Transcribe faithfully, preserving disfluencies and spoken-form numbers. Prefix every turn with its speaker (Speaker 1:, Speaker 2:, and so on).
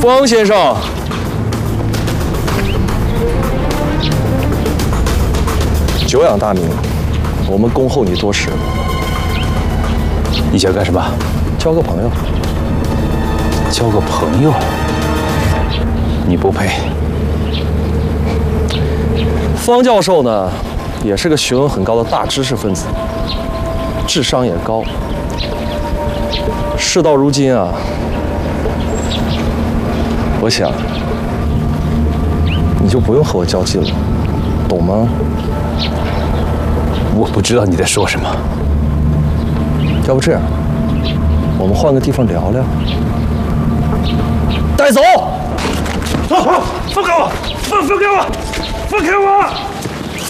Speaker 1: 方先生，久仰大名，我们恭候你多时。
Speaker 2: 你想干什么？
Speaker 1: 交个朋友。
Speaker 2: 交个朋友？你不配。
Speaker 1: 方教授呢，也是个学问很高的大知识分子，智商也高。事到如今啊，我想你就不用和我较劲了，懂吗？
Speaker 2: 我不知道你在说什么。
Speaker 1: 要不这样，我们换个地方聊聊。带走！
Speaker 3: 放放开我！放放开我！放开我！